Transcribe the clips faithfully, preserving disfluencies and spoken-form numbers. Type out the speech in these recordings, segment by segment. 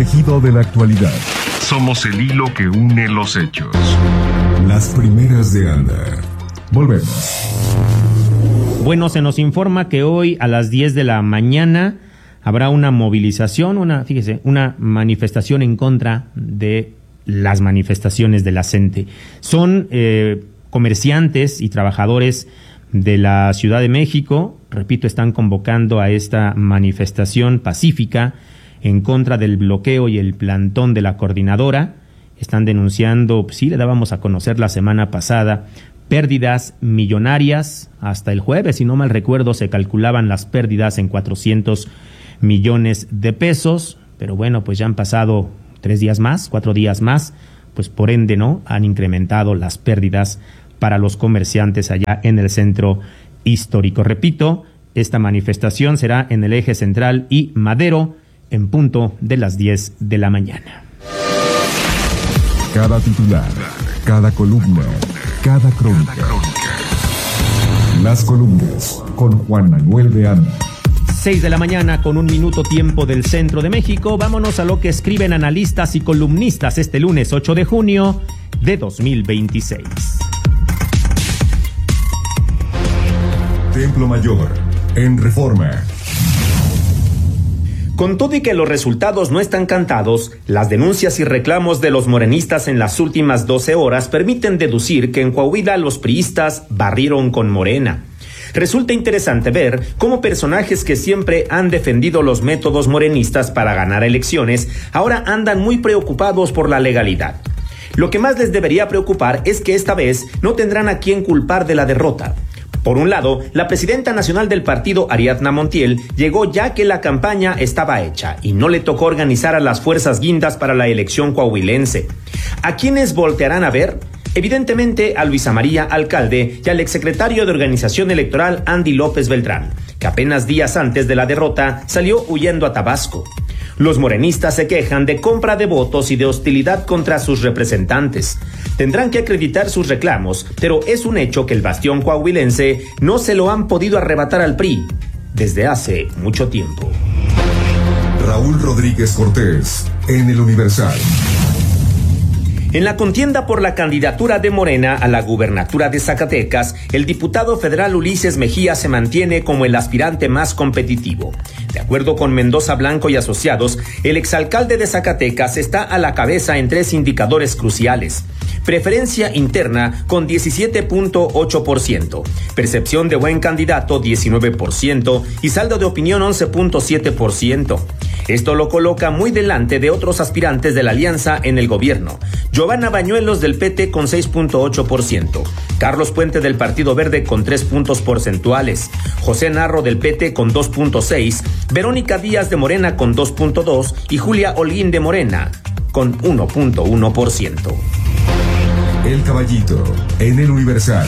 estallido de la actualidad. Somos el hilo que une los hechos. Las primeras de Anda. Volvemos. Bueno, se nos informa que hoy a las diez de la mañana habrá una movilización, una, fíjese, una manifestación en contra de las manifestaciones de la C E N T E. Son eh, comerciantes y trabajadores de la Ciudad de México, repito, están convocando a esta manifestación pacífica en contra del bloqueo y el plantón de la coordinadora. Están denunciando, sí, le dábamos a conocer la semana pasada, pérdidas millonarias. Hasta el jueves, si no mal recuerdo, se calculaban las pérdidas en cuatrocientos millones de pesos, pero bueno, pues ya han pasado tres días más, cuatro días más, pues por ende, ¿no?, han incrementado las pérdidas para los comerciantes allá en el centro histórico. Repito, esta manifestación será en el eje central y Madero en punto de las diez de la mañana. Cada titular, cada columna, cada crónica. Las columnas con Juan Manuel de Anda. seis de la mañana con un minuto tiempo del centro de México. Vámonos a lo que escriben analistas y columnistas este lunes ocho de junio de dos mil veintiséis. Templo Mayor, en Reforma. Con todo y que los resultados no están cantados, las denuncias y reclamos de los morenistas en las últimas doce horas permiten deducir que en Coahuila los priistas barrieron con Morena. Resulta interesante ver cómo personajes que siempre han defendido los métodos morenistas para ganar elecciones ahora andan muy preocupados por la legalidad. Lo que más les debería preocupar es que esta vez no tendrán a quién culpar de la derrota. Por un lado, la presidenta nacional del partido, Ariadna Montiel, llegó ya que la campaña estaba hecha y no le tocó organizar a las fuerzas guindas para la elección coahuilense. ¿A quiénes voltearán a ver? Evidentemente a Luisa María Alcalde y al exsecretario de Organización Electoral, Andy López Beltrán, que apenas días antes de la derrota salió huyendo a Tabasco. Los morenistas se quejan de compra de votos y de hostilidad contra sus representantes. Tendrán que acreditar sus reclamos, pero es un hecho que el bastión coahuilense no se lo han podido arrebatar al P R I desde hace mucho tiempo. Raúl Rodríguez Cortés, en El Universal. En la contienda por la candidatura de Morena a la gubernatura de Zacatecas, el diputado federal Ulises Mejía se mantiene como el aspirante más competitivo. De acuerdo con Mendoza Blanco y Asociados, el exalcalde de Zacatecas está a la cabeza en tres indicadores cruciales. Preferencia interna con diecisiete punto ocho por ciento, percepción de buen candidato diecinueve por ciento y saldo de opinión once punto siete por ciento. Esto lo coloca muy delante de otros aspirantes de la alianza en el gobierno. Giovanna Bañuelos del P T con seis punto ocho por ciento, Carlos Puente del Partido Verde con tres puntos porcentuales, José Narro del P T con dos punto seis, Verónica Díaz de Morena con dos punto dos y Julia Holguín de Morena con uno punto uno por ciento. El Caballito, en El Universal.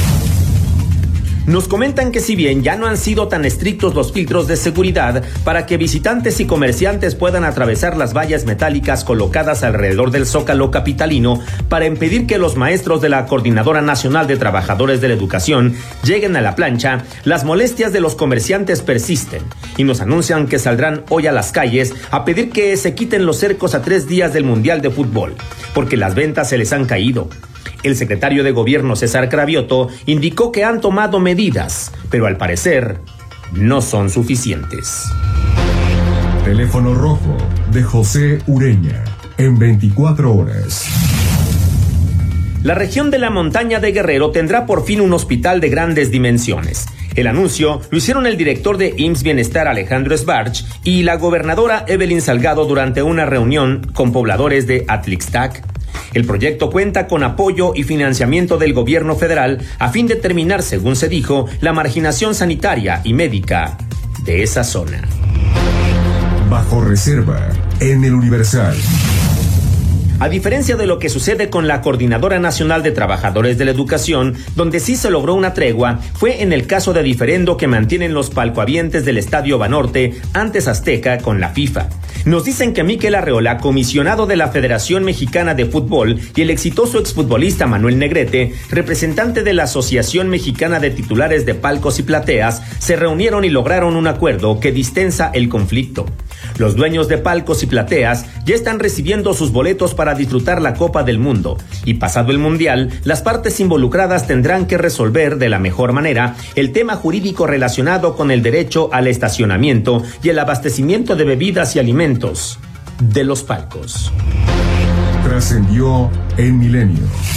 Nos comentan que si bien ya no han sido tan estrictos los filtros de seguridad para que visitantes y comerciantes puedan atravesar las vallas metálicas colocadas alrededor del Zócalo capitalino para impedir que los maestros de la Coordinadora Nacional de Trabajadores de la Educación lleguen a la plancha, las molestias de los comerciantes persisten y nos anuncian que saldrán hoy a las calles a pedir que se quiten los cercos a tres días del Mundial de Fútbol, porque las ventas se les han caído. El secretario de Gobierno, César Cravioto, indicó que han tomado medidas, pero al parecer no son suficientes. Teléfono rojo de José Ureña, en veinticuatro horas. La región de la montaña de Guerrero tendrá por fin un hospital de grandes dimensiones. El anuncio lo hicieron el director de I M S S Bienestar, Alejandro Sbarch, y la gobernadora Evelyn Salgado durante una reunión con pobladores de Atlixtac. El proyecto cuenta con apoyo y financiamiento del gobierno federal a fin de terminar, según se dijo, la marginación sanitaria y médica de esa zona. Bajo reserva, en El Universal. A diferencia de lo que sucede con la Coordinadora Nacional de Trabajadores de la Educación, donde sí se logró una tregua, fue en el caso de diferendo que mantienen los palcohabientes del Estadio Banorte, antes Azteca, con la FIFA. Nos dicen que Miquel Arreola, comisionado de la Federación Mexicana de Fútbol, y el exitoso exfutbolista Manuel Negrete, representante de la Asociación Mexicana de Titulares de Palcos y Plateas, se reunieron y lograron un acuerdo que distensa el conflicto. Los dueños de palcos y plateas ya están recibiendo sus boletos para disfrutar la Copa del Mundo. Y pasado el Mundial, las partes involucradas tendrán que resolver de la mejor manera el tema jurídico relacionado con el derecho al estacionamiento y el abastecimiento de bebidas y alimentos de los palcos. Trascendió en Milenio.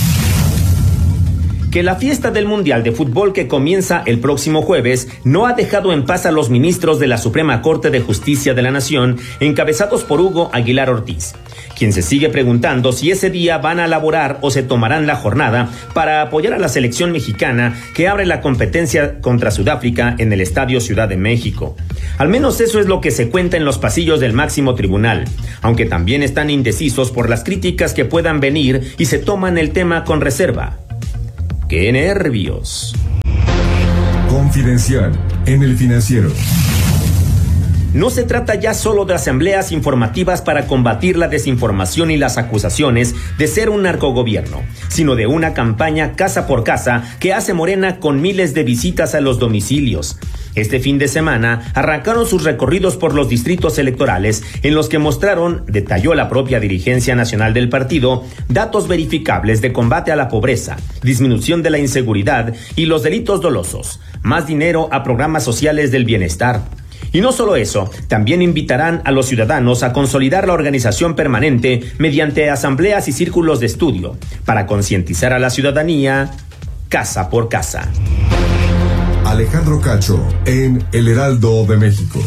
Que la fiesta del Mundial de Fútbol que comienza el próximo jueves no ha dejado en paz a los ministros de la Suprema Corte de Justicia de la Nación, encabezados por Hugo Aguilar Ortiz, quien se sigue preguntando si ese día van a laborar o se tomarán la jornada para apoyar a la selección mexicana que abre la competencia contra Sudáfrica en el Estadio Ciudad de México. Al menos eso es lo que se cuenta en los pasillos del máximo tribunal, aunque también están indecisos por las críticas que puedan venir y se toman el tema con reserva. ¡Qué nervios! Confidencial en El Financiero. No se trata ya solo de asambleas informativas para combatir la desinformación y las acusaciones de ser un narcogobierno, sino de una campaña casa por casa que hace Morena con miles de visitas a los domicilios. Este fin de semana arrancaron sus recorridos por los distritos electorales en los que mostraron, detalló la propia dirigencia nacional del partido, datos verificables de combate a la pobreza, disminución de la inseguridad y los delitos dolosos, más dinero a programas sociales del bienestar. Y no solo eso, también invitarán a los ciudadanos a consolidar la organización permanente mediante asambleas y círculos de estudio, para concientizar a la ciudadanía casa por casa. Alejandro Cacho en El Heraldo de México.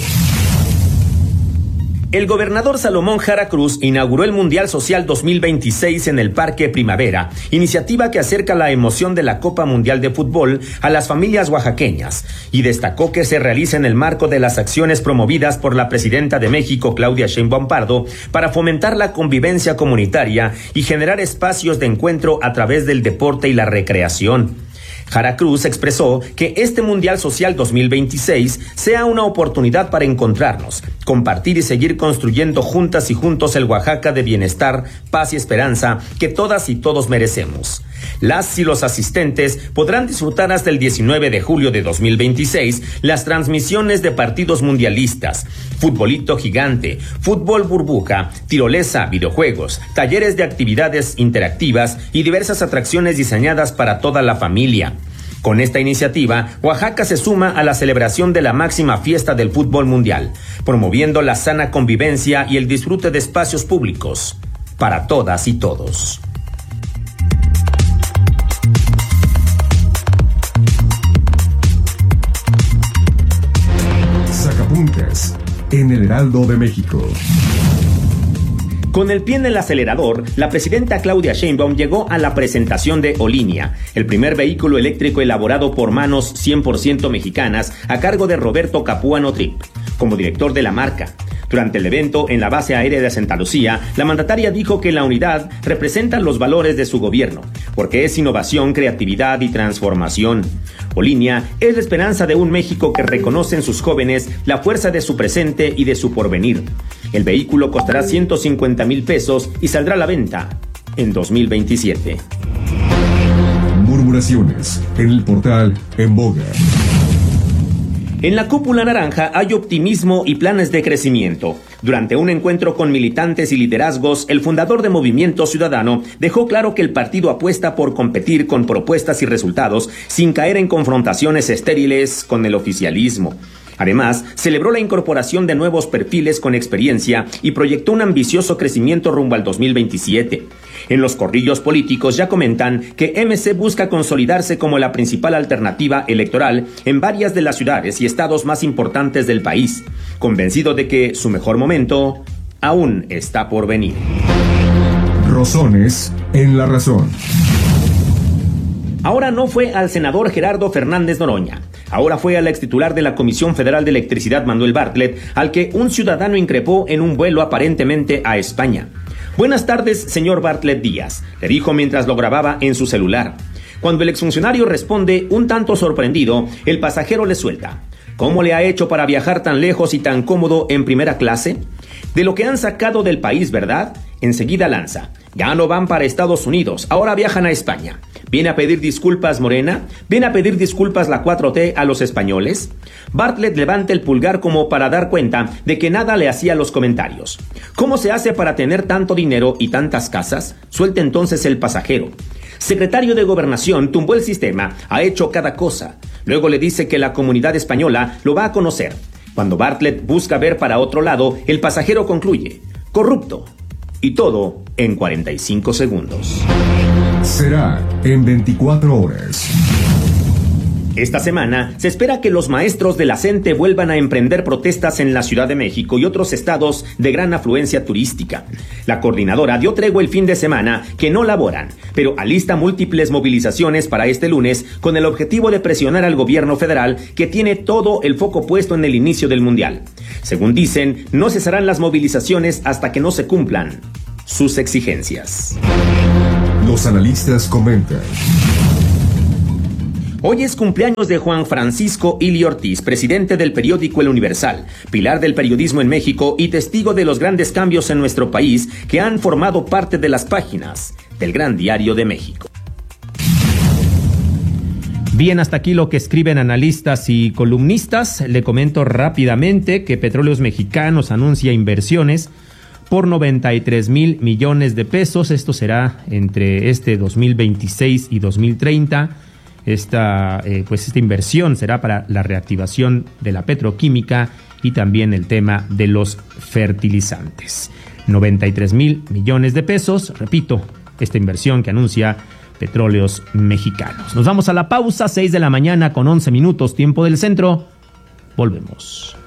El gobernador Salomón Jara Cruz inauguró el Mundial Social dos mil veintiséis en el Parque Primavera, iniciativa que acerca la emoción de la Copa Mundial de Fútbol a las familias oaxaqueñas, y destacó que se realiza en el marco de las acciones promovidas por la presidenta de México, Claudia Sheinbaum Pardo, para fomentar la convivencia comunitaria y generar espacios de encuentro a través del deporte y la recreación. Jara Cruz expresó que este Mundial Social dos mil veintiséis sea una oportunidad para encontrarnos, compartir y seguir construyendo juntas y juntos el Oaxaca de bienestar, paz y esperanza que todas y todos merecemos. Las y los asistentes podrán disfrutar hasta el diecinueve de julio de dos mil veintiséis las transmisiones de partidos mundialistas, futbolito gigante, fútbol burbuja, tirolesa, videojuegos, talleres de actividades interactivas y diversas atracciones diseñadas para toda la familia. Con esta iniciativa, Oaxaca se suma a la celebración de la máxima fiesta del fútbol mundial, promoviendo la sana convivencia y el disfrute de espacios públicos para todas y todos. Sacapuntas en El Heraldo de México. Con el pie en el acelerador, la presidenta Claudia Sheinbaum llegó a la presentación de Olinia, el primer vehículo eléctrico elaborado por manos cien por ciento mexicanas a cargo de Roberto Capuano Trip, como director de la marca. Durante el evento en la base aérea de Santa Lucía, la mandataria dijo que la unidad representa los valores de su gobierno, porque es innovación, creatividad y transformación. Olinia es la esperanza de un México que reconoce en sus jóvenes la fuerza de su presente y de su porvenir. El vehículo costará ciento cincuenta mil pesos y saldrá a la venta en dos mil veintisiete. Murmuraciones en el portal En Boga. En la cúpula naranja hay optimismo y planes de crecimiento. Durante un encuentro con militantes y liderazgos, el fundador de Movimiento Ciudadano dejó claro que el partido apuesta por competir con propuestas y resultados sin caer en confrontaciones estériles con el oficialismo. Además, celebró la incorporación de nuevos perfiles con experiencia y proyectó un ambicioso crecimiento rumbo al dos mil veintisiete. En los corrillos políticos ya comentan que M C busca consolidarse como la principal alternativa electoral en varias de las ciudades y estados más importantes del país, convencido de que su mejor momento aún está por venir. Rosones en La Razón. Ahora no fue al senador Gerardo Fernández Noroña. Ahora fue al extitular de la Comisión Federal de Electricidad, Manuel Bartlett, al que un ciudadano increpó en un vuelo aparentemente a España. Buenas tardes, señor Bartlett Díaz, le dijo mientras lo grababa en su celular. Cuando el exfuncionario responde un tanto sorprendido, el pasajero le suelta: ¿cómo le ha hecho para viajar tan lejos y tan cómodo en primera clase? De lo que han sacado del país, ¿verdad? Enseguida lanza: Ya no van para Estados Unidos, ahora viajan a España. ¿Viene a pedir disculpas Morena? ¿Viene a pedir disculpas la cuatro T a los españoles? Bartlett levanta el pulgar como para dar cuenta de que nada le hacía los comentarios. ¿Cómo se hace para tener tanto dinero y tantas casas? Suelta entonces el pasajero. Secretario de Gobernación tumbó el sistema, ha hecho cada cosa. Luego le dice que la comunidad española lo va a conocer. Cuando Bartlett busca ver para otro lado, el pasajero concluye: corrupto. Y todo en cuarenta y cinco segundos. Será en veinticuatro horas. Esta semana se espera que los maestros de la CENTE vuelvan a emprender protestas en la Ciudad de México y otros estados de gran afluencia turística. La coordinadora dio tregua el fin de semana que no laboran, pero alista múltiples movilizaciones para este lunes con el objetivo de presionar al gobierno federal, que tiene todo el foco puesto en el inicio del Mundial. Según dicen, no cesarán las movilizaciones hasta que no se cumplan sus exigencias. Los analistas comentan. Hoy es cumpleaños de Juan Francisco Ili Ortiz, presidente del periódico El Universal, pilar del periodismo en México y testigo de los grandes cambios en nuestro país que han formado parte de las páginas del Gran Diario de México. Bien, hasta aquí lo que escriben analistas y columnistas. Le comento rápidamente que Petróleos Mexicanos anuncia inversiones por noventa y tres mil millones de pesos. Esto será entre este dos mil veintiséis y dos mil treinta. Esta, eh, pues esta inversión será para la reactivación de la petroquímica y también el tema de los fertilizantes. noventa y tres mil millones de pesos, repito, esta inversión que anuncia Petróleos Mexicanos. Nos vamos a la pausa, seis de la mañana con once minutos, tiempo del centro. Volvemos.